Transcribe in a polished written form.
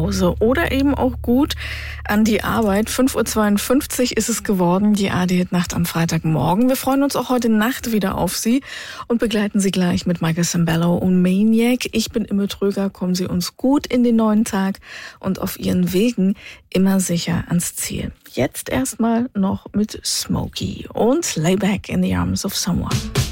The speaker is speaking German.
Hause oder eben auch gut an die Arbeit. 5:52 Uhr ist es geworden, die ARD-Nacht am Freitagmorgen. Wir freuen uns auch heute Nacht wieder auf Sie und begleiten Sie gleich mit Michael Sembello und Maniac. Ich bin Imme Tröger, kommen Sie uns gut in den neuen Tag und auf Ihren Wegen immer sicher ans Ziel. Jetzt erstmal noch mit Smokey und Lay Back in the Arms of Someone.